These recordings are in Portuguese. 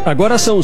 Agora são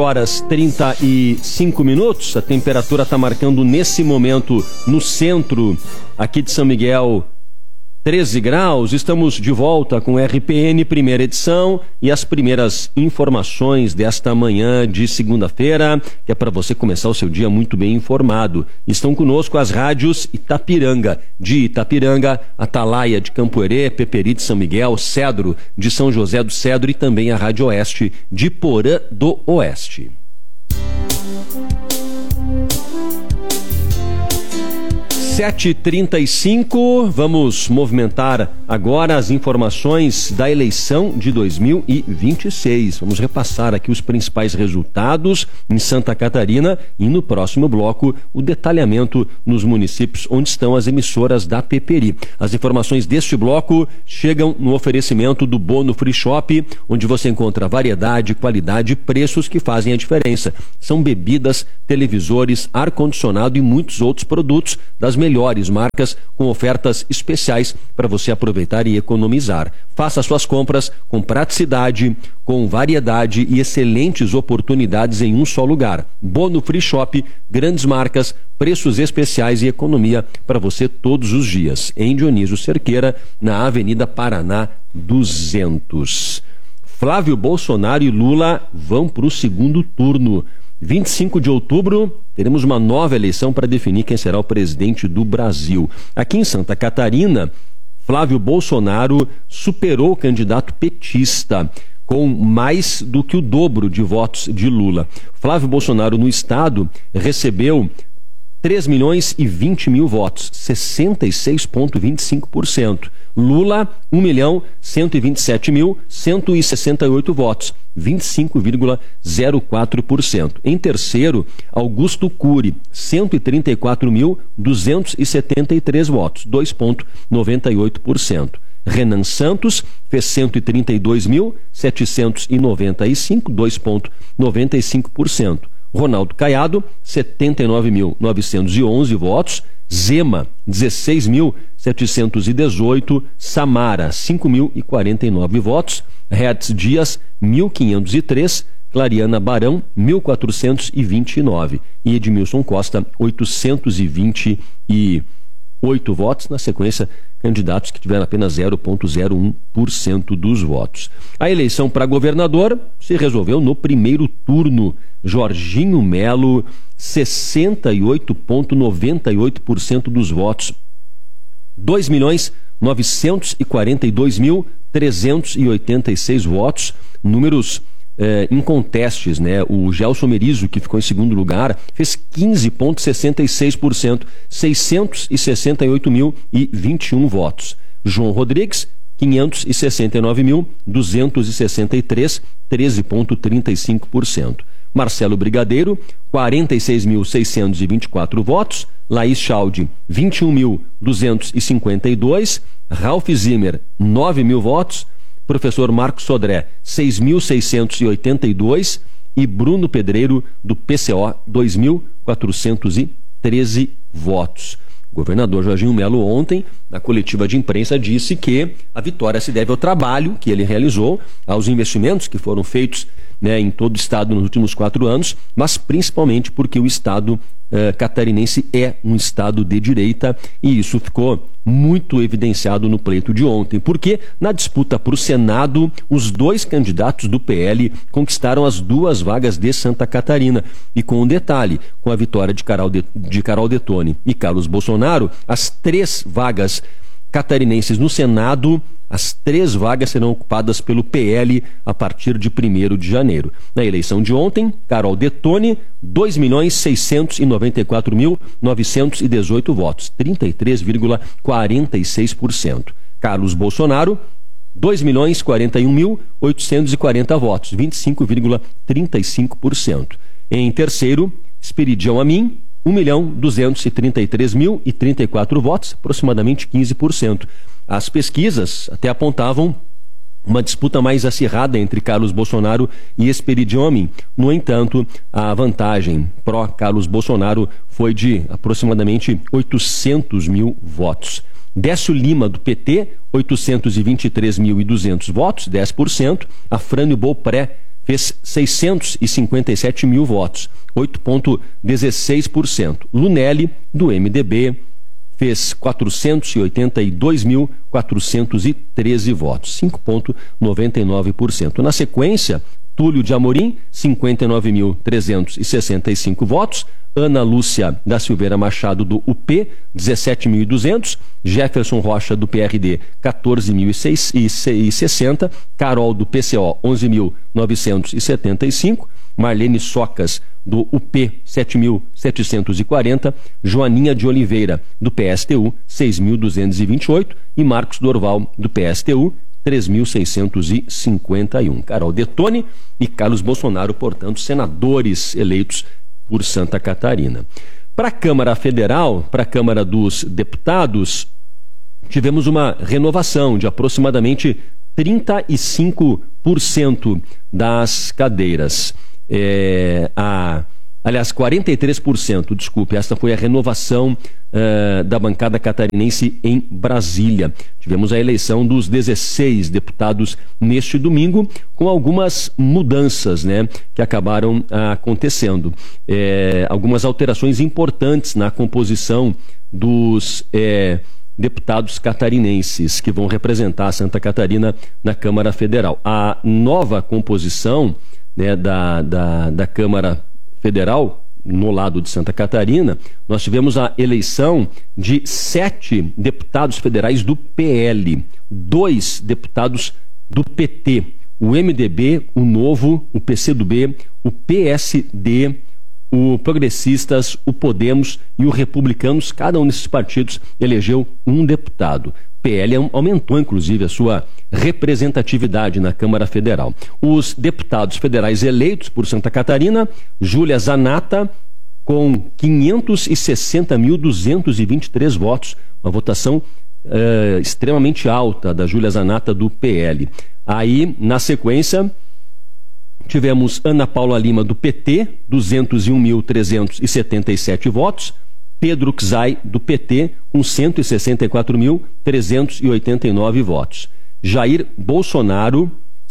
7h35. A temperatura está marcando nesse momento no centro aqui de São Miguel 13 graus. Estamos de volta com RPN primeira edição e as primeiras informações desta manhã de segunda-feira, que é para você começar o seu dia muito bem informado. Estão conosco as rádios Itapiranga, de Itapiranga, Atalaia de Campoerê, Peperi de São Miguel, Cedro de São José do Cedro e também a Rádio Oeste de Porã do Oeste. 7h35, vamos movimentar agora as informações da eleição de 2026. Vamos repassar aqui os principais resultados em Santa Catarina e no próximo bloco o detalhamento nos municípios onde estão as emissoras da Peperi. As informações deste bloco chegam no oferecimento do Bono Free Shop, onde você encontra variedade, qualidade e preços que fazem a diferença. São bebidas, televisores, ar-condicionado e muitos outros produtos das melhores marcas com ofertas especiais para você aproveitar e economizar. Faça suas compras com praticidade, com variedade e excelentes oportunidades em um só lugar. Bono Free Shop, grandes marcas, preços especiais e economia para você todos os dias. Em Dionísio Cerqueira, na Avenida Paraná 200. Flávio Bolsonaro e Lula vão para o segundo turno. 25 de outubro, teremos uma nova eleição para definir quem será o presidente do Brasil. Aqui em Santa Catarina, Flávio Bolsonaro superou o candidato petista, com mais do que o dobro de votos de Lula. Flávio Bolsonaro, no estado, recebeu 3.020.000 votos, 66,25%. Lula, 1.127.168 votos, 25,04%. Em terceiro, Augusto Cury, 134.273 votos, 2,98%. Renan Santos fez 132.795, 2,95%. Ronaldo Caiado, 79.911 votos. Zema, 16.718. Samara, 5.049 votos. Hertz Dias, 1.503. Clariana Barão, 1.429. E Edmilson Costa, 828 votos. Na sequência, candidatos que tiveram apenas 0,01% dos votos. A eleição para governador se resolveu no primeiro turno. Jorginho Melo, 68,98% dos votos. 2.942.386 votos. Números incontestes, né? O Gelson Merizo, que ficou em segundo lugar, fez 15,66%, 668.021 votos. João Rodrigues, 569.263, 13,35%. Marcelo Brigadeiro, 46.624 votos. Laís Chaldi, 21.252. Ralph Zimmer, 9.000 votos. Professor Marcos Sodré, 6.682. E Bruno Pedreiro, do PCO, 2.413 votos. O governador Jorginho Melo ontem, na coletiva de imprensa, disse que a vitória se deve ao trabalho que ele realizou, aos investimentos que foram feitos, né, em todo o estado nos últimos 4 anos, mas principalmente porque o estado catarinense é um estado de direita e isso ficou muito evidenciado no pleito de ontem, porque na disputa para o Senado, os 2 candidatos do PL conquistaram as 2 vagas de Santa Catarina. E com um detalhe, com a vitória de Carol Detoni e Carlos Bolsonaro, as 3 vagas catarinenses no Senado, as 3 vagas serão ocupadas pelo PL a partir de 1º de janeiro. Na eleição de ontem, Carol Detoni, 2.694.918 votos, 33,46%. Carlos Bolsonaro, 2.041.840 votos, 25,35%. Em terceiro, Esperidião Amin, 1.233.034 votos, aproximadamente 15%. As pesquisas até apontavam uma disputa mais acirrada entre Carlos Bolsonaro e Esperidião Amin. No entanto, a vantagem pró-Carlos Bolsonaro foi de aproximadamente 800.000 votos. Décio Lima, do PT, 823.200 votos, 10%. Afrânio Beaupré, fez 657 mil votos, 8,16%. Lunelli, do MDB, fez 482.413 votos, 5,99%. Na sequência, Túlio de Amorim, 59.365 votos. Ana Lúcia da Silveira Machado, do UP, 17.200. Jefferson Rocha, do PRD, 14.060. Carol, do PCO, 11.975. Marlene Socas, do UP, 7.740. Joaninha de Oliveira, do PSTU, 6.228. E Marcos Dorval, do PSTU, 3.651. Carol Detone e Carlos Bolsonaro, portanto, senadores eleitos por Santa Catarina. Para a Câmara Federal, para a Câmara dos Deputados, tivemos uma renovação de aproximadamente 35% das cadeiras. Aliás, 43%, desculpe, esta foi a renovação da bancada catarinense em Brasília. Tivemos a eleição dos 16 deputados neste domingo, com algumas mudanças, né, que acabaram acontecendo. Algumas alterações importantes na composição dos deputados catarinenses que vão representar Santa Catarina na Câmara Federal. A nova composição, né, da Câmara Federal, no lado de Santa Catarina, nós tivemos a eleição de 7 deputados federais do PL, 2 deputados do PT, o MDB, o Novo, o PCdoB, o PSD, o Progressistas, o Podemos e o Republicanos. Cada um desses partidos elegeu um deputado. PL aumentou, inclusive, a sua representatividade na Câmara Federal. Os deputados federais eleitos por Santa Catarina: Júlia Zanata, com 560.223 votos, uma votação extremamente alta da Júlia Zanata, do PL. Aí, na sequência, tivemos Ana Paula Lima, do PT, 201.377 votos. Pedro Czai, do PT, com 164.389 votos. Jair Bolsonaro,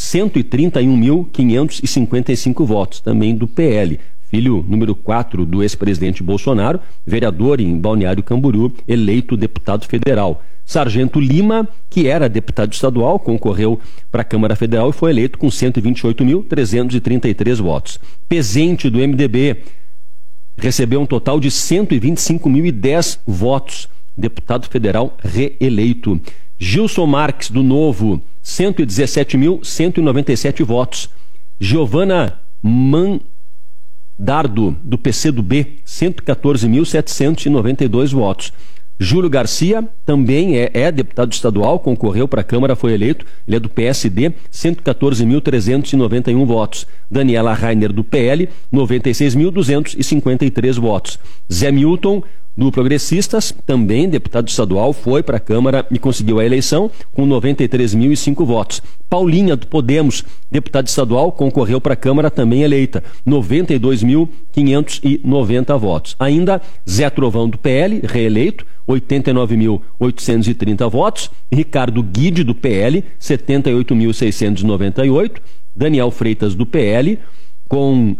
131.555 votos, também do PL. Filho número 4 do ex-presidente Bolsonaro, vereador em Balneário Camboriú, eleito deputado federal. Sargento Lima, que era deputado estadual, concorreu para a Câmara Federal e foi eleito com 128.333 votos. Pezente, do MDB, recebeu um total de 125.010 votos, deputado federal reeleito. Gilson Marques, do Novo, 117.197 votos. Giovana Mandardo, do PCdoB, 114.792 votos. Júlio Garcia também é deputado estadual, concorreu para a Câmara, foi eleito, ele é do PSD, 114.391 votos. Daniela Rainer, do PL, 96.253 votos. Zé Milton, do Progressistas, também deputado estadual, foi para a Câmara e conseguiu a eleição com 93.005 votos. Paulinha, do Podemos, deputado estadual, concorreu para a Câmara, também eleita, 92.590 votos. Ainda Zé Trovão, do PL, reeleito, 89.830 votos. Ricardo Guide, do PL, 78.698. Daniel Freitas, do PL, com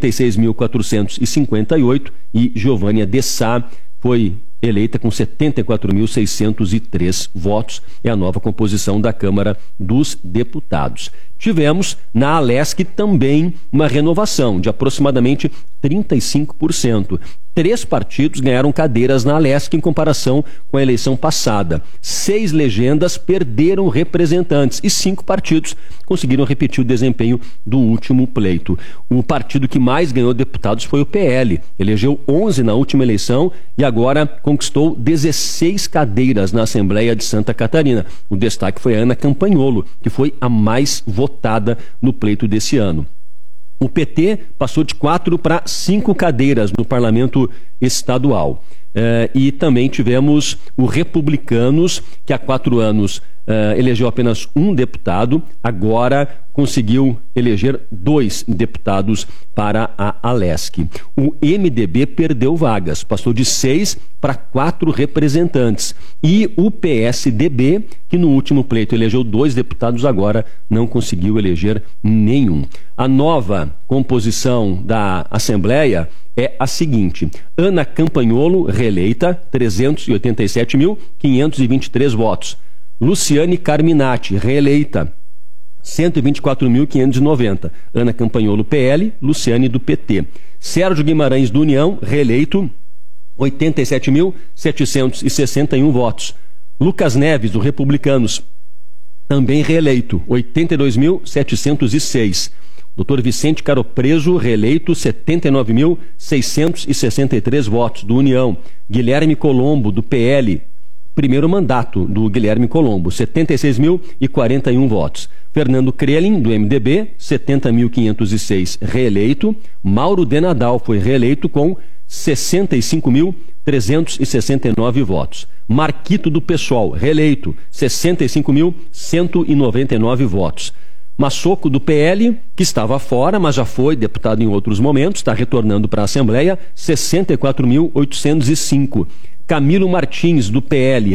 76.458, e Giovânia de Sá foi eleita com 74.603 votos. É a nova composição da Câmara dos Deputados. Tivemos na Alesc também uma renovação de aproximadamente 35%. 3 partidos ganharam cadeiras na Alesc em comparação com a eleição passada. 6 legendas perderam representantes e 5 partidos conseguiram repetir o desempenho do último pleito. O partido que mais ganhou deputados foi o PL. Elegeu 11 na última eleição e agora conquistou 16 cadeiras na Assembleia de Santa Catarina. O destaque foi a Ana Campagnolo, que foi a mais votada no pleito desse ano. O PT passou de 4 para 5 cadeiras no Parlamento Estadual. E também tivemos o Republicanos, que há 4 anos elegeu apenas um deputado, agora conseguiu eleger 2 deputados para a Alesc. O MDB perdeu vagas, passou de 6 para 4 representantes. E o PSDB, que no último pleito elegeu 2 deputados, agora não conseguiu eleger nenhum. A nova composição da Assembleia é a seguinte: Ana Campagnolo, reeleita, 387.523 votos. Luciane Carminati, reeleita, 124.590. Ana Campagnolo, PL, Luciane do PT. Sérgio Guimarães, do União, reeleito, 87.761 votos. Lucas Neves, do Republicanos, também reeleito, 82.706. Dr. Vicente Caropreso, reeleito, 79.663 votos, do União. Guilherme Colombo, do PL, primeiro mandato do Guilherme Colombo, 76.041 votos. Fernando Krelin, do MDB, 70.506, reeleito. Mauro de Nadal foi reeleito com 65.369 votos. Marquito, do PSOL, reeleito, 65.199 votos. Massoco, do PL, que estava fora, mas já foi deputado em outros momentos, está retornando para a Assembleia, 64.805. Camilo Martins, do PL,